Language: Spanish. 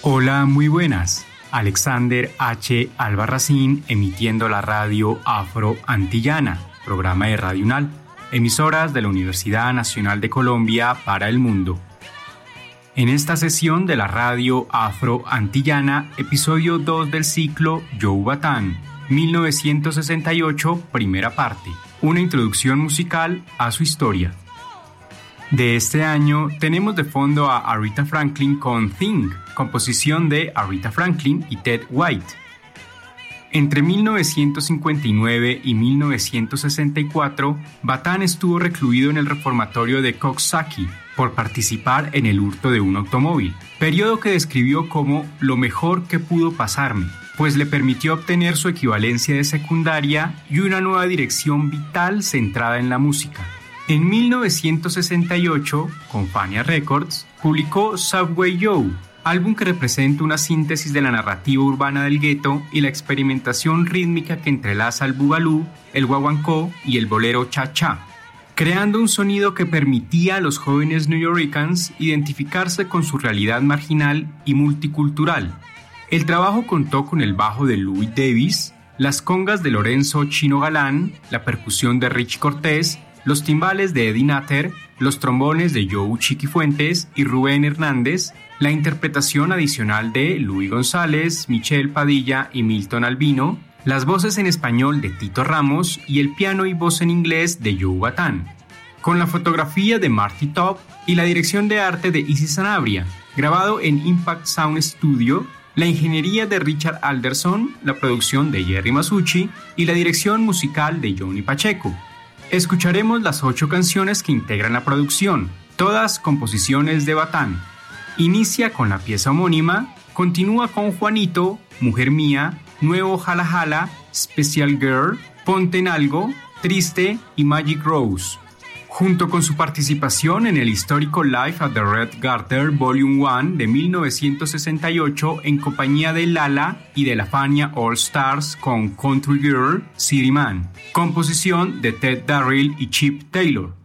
Hola, muy buenas. Alexander H. Albarracín emitiendo la radio Afro-Antillana, programa de Radio UNAL, emisoras de la Universidad Nacional de Colombia para el mundo. En esta sesión de la radio Afro-Antillana, episodio 2 del ciclo Joe Batán, 1968, primera parte, una introducción musical a su historia. De este año tenemos de fondo a Aretha Franklin con Thing, composición de Aretha Franklin y Ted White. Entre 1959 y 1964, Batán estuvo recluido en el reformatorio de Coxsackie por participar en el hurto de un automóvil, periodo que describió como lo mejor que pudo pasarme, pues le permitió obtener su equivalencia de secundaria y una nueva dirección vital centrada en la música. En 1968, con Fania Records, publicó Subway Joe, álbum que representa una síntesis de la narrativa urbana del gueto y la experimentación rítmica que entrelaza el bugalú, el guaguancó y el bolero cha-cha, creando un sonido que permitía a los jóvenes newyorkers identificarse con su realidad marginal y multicultural. El trabajo contó con el bajo de Louis Davis, las congas de Lorenzo Chino Galán, la percusión de Rich Cortés, los timbales de Eddie Nutter, los trombones de Joe Chiquifuentes y Rubén Hernández, la interpretación adicional de Luis González, Michelle Padilla y Milton Albino, las voces en español de Tito Ramos y el piano y voz en inglés de Joe Batán, con la fotografía de Marty Top y la dirección de arte de Isi Sanabria, grabado en Impact Sound Studio, la ingeniería de Richard Alderson, la producción de Jerry Masucci y la dirección musical de Johnny Pacheco. Escucharemos las 8 canciones que integran la producción, todas composiciones de Batán. Inicia con la pieza homónima, continúa con Juanito, Mujer Mía, Nuevo Jala Jala, Special Girl, Ponte en Algo, Triste y Magic Rose. Junto con su participación en el histórico Live at the Red Garter Volume 1 de 1968 en compañía de Lala y de la Fania All Stars con Country Girl, City Man, composición de Ted Darrell y Chip Taylor.